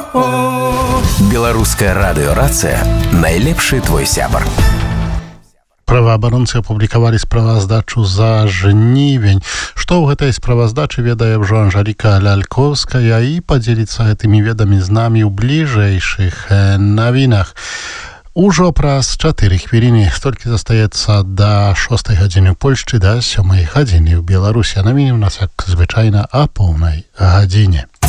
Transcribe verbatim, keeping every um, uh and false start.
Беларуская радыёрацыя найлепшы твой сябар. Праваабаронцы апублікавалі справаздачу за жнівень. Што ў гэтай справаздачы ведае ўжо Анжаліка Ляльковская і падзеліцца гэтымі ведамі з намі ў бліжэйшых навінах. Ужо праз чатыры хвіліны столькі застаецца да шостай гадзіны ў Польшчы, да сёмай гадзіны ў Беларусі. А навіны ў нас, як звычайна, о поўнай гадзіне.